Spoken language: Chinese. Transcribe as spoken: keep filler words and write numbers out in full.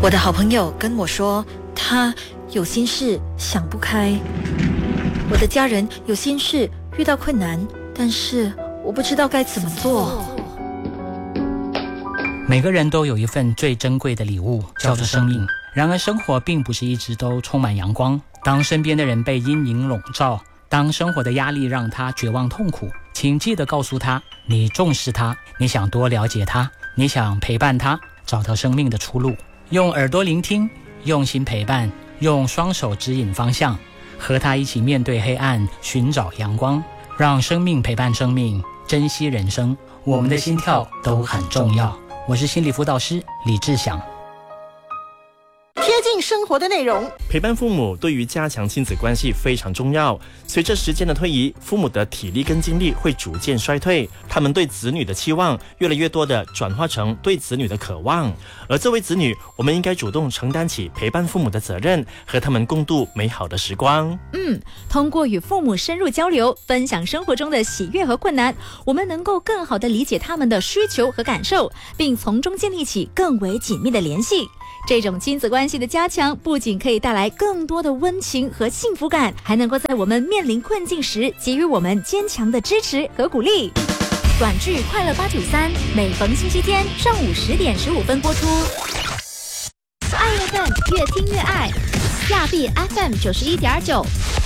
我的好朋友跟我说，他有心事想不开。我的家人有心事遇到困难，但是我不知道该怎么做。 每个人都有一份最珍贵的礼物，叫做生命。然而生活并不是一直都充满阳光，当身边的人被阴影笼罩，当生活的压力让他绝望痛苦，请记得告诉他，你重视他，你想多了解他，你想陪伴他，找到生命的出路。用耳朵聆听，用心陪伴，用双手指引方向，和他一起面对黑暗，寻找阳光，让生命陪伴生命，珍惜人生。我们的心跳都很重要。我是心理辅导师李志祥。 贴近生活的内容， 陪伴父母对于加强亲子关系非常重要。随着时间的推移，父母的体力跟精力会逐渐衰退，他们对子女的期望越来越多的转化成对子女的渴望。而作为子女，我们应该主动承担起陪伴父母的责任，和他们共度美好的时光。 嗯，通过与父母深入交流，分享生活中的喜悦和困难，我们能够更好地理解他们的需求和感受，并从中建立起更为紧密的联系。这种亲子关系的加强，不仅可以带来更多的温情和幸福感，还能够在我们面临困境时给予我们坚强的支持和鼓励。短剧《快乐八九三》每逢星期天上午十点十五分播出。爱乐份越听越爱，亚庇 F M 九十一点九。